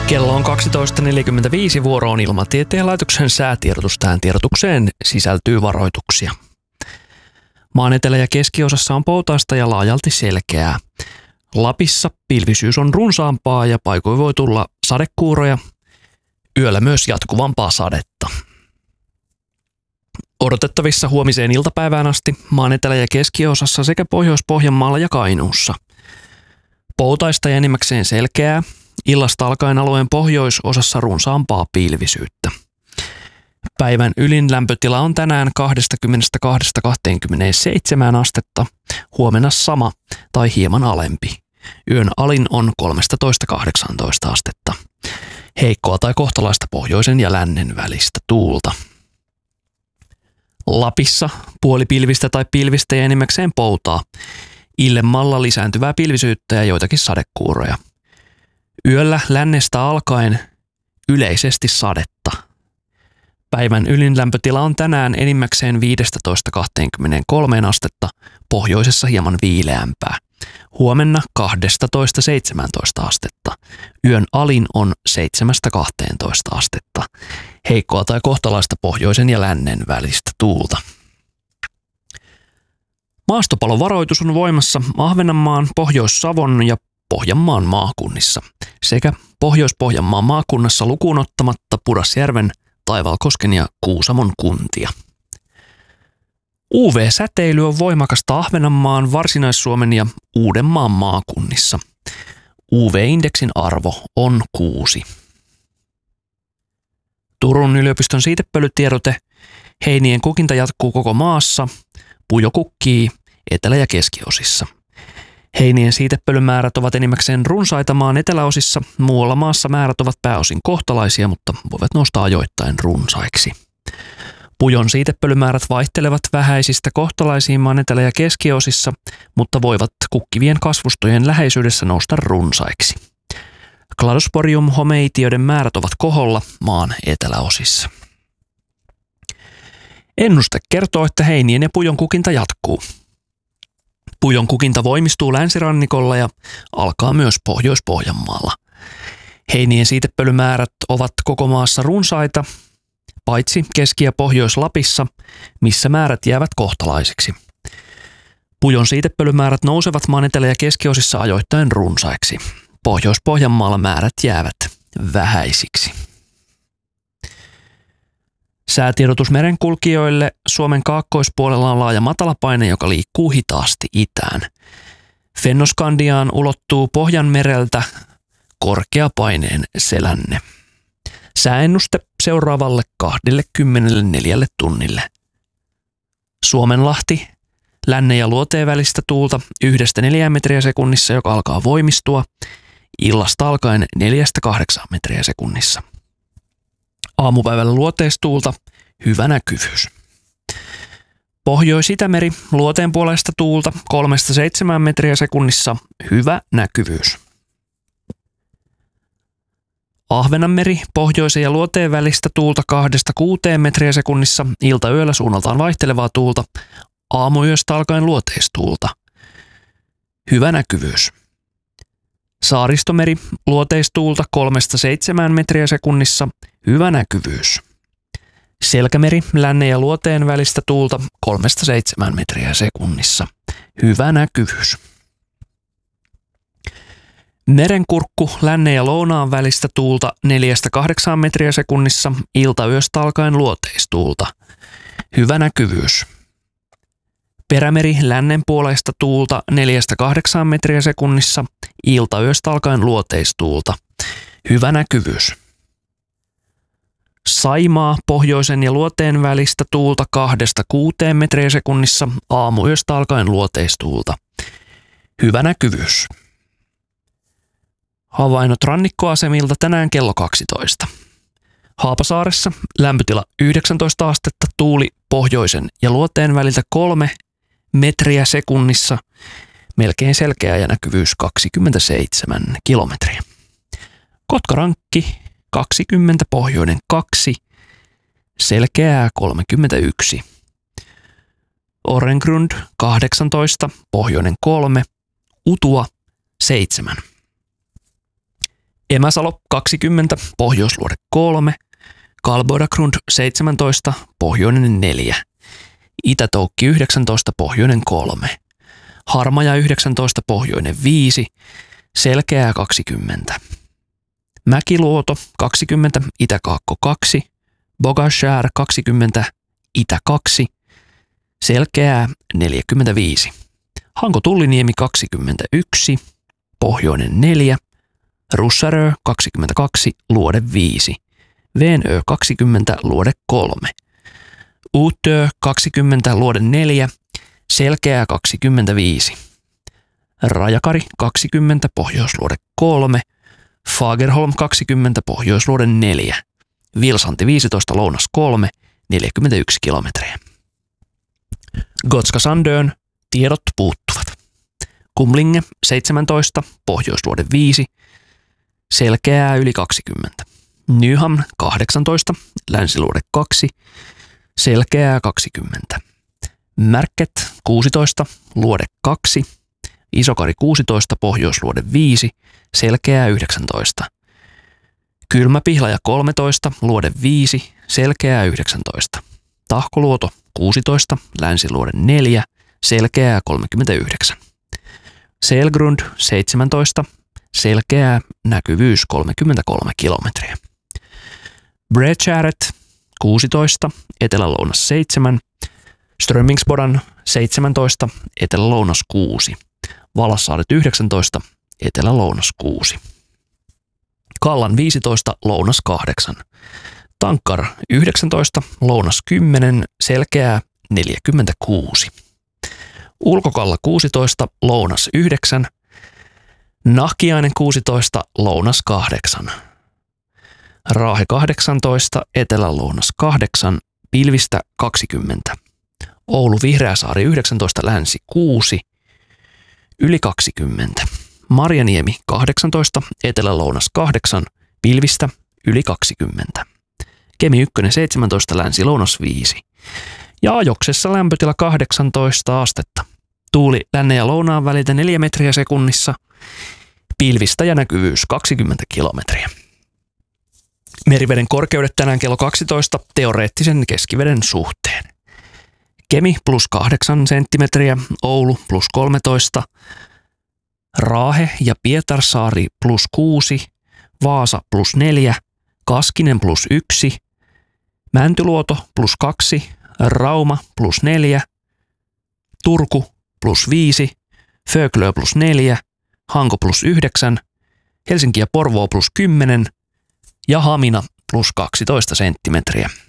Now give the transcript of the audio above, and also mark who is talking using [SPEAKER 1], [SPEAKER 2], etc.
[SPEAKER 1] Kello on 12.45, vuoro on Ilmatieteen laitoksen säätiedotus. Tähän tiedotukseen sisältyy varoituksia. Maan etelä- ja keskiosassa on poutaista ja laajalti selkeää. Lapissa pilvisyys on runsaampaa ja paikoin voi tulla sadekuuroja. Yöllä myös jatkuvampaa sadetta. Odotettavissa huomiseen iltapäivään asti maan etelä- ja keskiosassa sekä Pohjois-Pohjanmaalla ja Kainuussa. Poutaista ja enimmäkseen selkeää. Illasta alkaen alueen pohjoisosassa runsaampaa pilvisyyttä. Päivän ylin lämpötila on tänään 22–27 astetta, huomenna sama tai hieman alempi. Yön alin on 13–18 astetta. Heikkoa tai kohtalaista pohjoisen ja lännen välistä tuulta. Lapissa puolipilvistä tai pilvistä ja enimmäkseen poutaa. Illemmalla lisääntyvää pilvisyyttä ja joitakin sadekuuroja. Yöllä lännestä alkaen yleisesti sadetta. Päivän ylin lämpötila on tänään enimmäkseen 15–23 astetta, pohjoisessa hieman viileämpää. Huomenna 12–17 astetta. Yön alin on 7–12 astetta. Heikkoa tai kohtalaista pohjoisen ja lännen välistä tuulta. Maastopalovaroitus on voimassa Ahvenanmaan, Pohjois-Savon ja Pohjanmaan maakunnissa sekä Pohjois-Pohjanmaan maakunnassa lukuun ottamatta Pudasjärven, Taivalkosken ja Kuusamon kuntia. UV-säteily on voimakasta Ahvenanmaan, Varsinais-Suomen ja Uudenmaan maakunnissa. UV-indeksin arvo on 6. Turun yliopiston siitepölytiedote. Heinien kukinta jatkuu koko maassa. Pujo kukkii etelä- ja keskiosissa. Heinien siitepölymäärät ovat enimmäkseen runsaita maan eteläosissa. Muualla maassa määrät ovat pääosin kohtalaisia, mutta voivat nousta ajoittain runsaiksi. Pujon siitepölymäärät vaihtelevat vähäisistä kohtalaisiin maan etelä- ja keskiosissa, mutta voivat kukkivien kasvustojen läheisyydessä nousta runsaiksi. Cladosporium-homeitioiden määrät ovat koholla maan eteläosissa. Ennuste kertoo, että heinien ja pujon kukinta jatkuu. Pujon kukinta voimistuu länsirannikolla ja alkaa myös Pohjois-Pohjanmaalla. Heinien siitepölymäärät ovat koko maassa runsaita, paitsi Keski- ja Pohjois-Lapissa, missä määrät jäävät kohtalaisiksi. Pujon siitepölymäärät nousevat maan etelä- ja keskiosissa ajoittain runsaiksi. Pohjois-Pohjanmaalla määrät jäävät vähäisiksi. Säätiedotus merenkulkijoille. Suomen kaakkoispuolella on laaja matalapaine, joka liikkuu hitaasti itään. Fennoskandiaan ulottuu Pohjanmereltä korkeapaineen selänne. Sääennuste seuraavalle 24 tunnille. Suomenlahti, lännen ja luoteen välistä tuulta 1–4 metriä sekunnissa, joka alkaa voimistua. Illasta alkaen 4–8 metriä sekunnissa. Aamupäivällä luoteistuulta, hyvä näkyvyys. Pohjois-Itämeri, luoteen puolesta tuulta 3–7 metriä sekunnissa, hyvä näkyvyys. Ahvenanmeri, pohjoisen ja luoteen välistä tuulta 2–6 metriä sekunnissa, ilta-yöllä suunnaltaan vaihtelevaa tuulta, aamuyöstä alkaen luoteistuulta, hyvä näkyvyys. Saaristomeri, luoteistuulta 3–7 metriä sekunnissa, hyvä näkyvyys. Selkämeri, lännen ja luoteen välistä tuulta 3–7 metriä sekunnissa, hyvä näkyvyys. Merenkurkku, lännen ja lounaan välistä tuulta 4–8 metriä sekunnissa, ilta-yöstä alkaen luoteistuulta, hyvä näkyvyys. Perämeri, lännen puoleista tuulta 4–8 metriä sekunnissa, ilta-yöstä alkaen luoteistuulta, hyvä näkyvyys. Saimaa, pohjoisen ja luoteen välistä tuulta 2–6 metriä sekunnissa, aamuyöstä alkaen luoteistuulta, hyvä näkyvyys. Havainnot rannikkoasemilta tänään kello 12. Haapasaaressa lämpötila 19 astetta, tuuli pohjoisen ja luoteen väliltä 3 metriä sekunnissa, melkein selkeä ja näkyvyys 27 kilometriä. Kotkarankki 20, pohjoinen 2, selkeää 31. Orrengrund 18, pohjoinen 3, Utua 7. Emäsalo 20, Pohjoisluode 3, Kalbodagrund 17, Pohjoinen 4, Itä-Toukki 19, Pohjoinen 3, Harmaja 19, Pohjoinen 5, Selkeää 20, Mäkiluoto 20, Itä-Kaakko 2, Bogashär 20, Itä 2, Selkeää 45, Hanko-Tulliniemi 21, Pohjoinen 4, Russarö 22, Luode 5, Veenö 20, Luode 3, Uutö 20, Luode 4, Selkeää 25, Rajakari 20, Pohjoisluode 3, Fagerholm 20, Pohjoisluode 4, Vilsanti 15, Lounas 3, 41 kilometriä. Gotska Sandön tiedot puuttuvat. Kumlinge 17, Pohjoisluode 5, Selkeää yli 20. Nyham 18, Länsiluode 2, Selkeää 20. Märket 16, Luode 2, Isokari 16, Pohjoisluode 5, Selkeää 19. Kylmäpihlaja 13, Luode 5, Selkeää 19. Tahkoluoto 16, Länsiluode 4, Selkeää 39. Selgrund 17, Selkeää näkyvyys 33 kilometriä. Bredkäret 16, Etelä-Lounas 7, Strömingsbodan 17, Etelä-Lounas 6, Valassaaret 19, Etelä-Lounas 6. Kallan 15, Lounas 8, Tankkar 19, Lounas 10, Selkeää 46. Ulkokalla 16, Lounas 9, Nahkiainen 16, Lounas 8. Raahe 18, Etelä-Lounas 8, Pilvistä 20. Oulu Vihreäsaari 19, Länsi 6, yli 20. Marjaniemi 18, Etelä-Lounas 8, Pilvistä yli 20. Kemi 1 17, Länsi-Lounas 5. Ja Ajoksessa lämpötila 18 astetta. Tuuli lännen ja lounaan väliltä 4 metriä sekunnissa. Pilvistä ja näkyvyys 20 kilometriä. Meriveden korkeudet tänään kello 12 teoreettisen keskiveden suhteen. Kemi plus 8 senttimetriä, Oulu plus 13, Raahe ja Pietarsaari plus 6, Vaasa plus 4, Kaskinen plus 1, Mäntyluoto plus 2, Rauma plus 4, Turku plus 5, Föglö plus 4, Hanko plus 9, Helsinki ja Porvoo plus 10 ja Hamina plus 12 senttimetriä.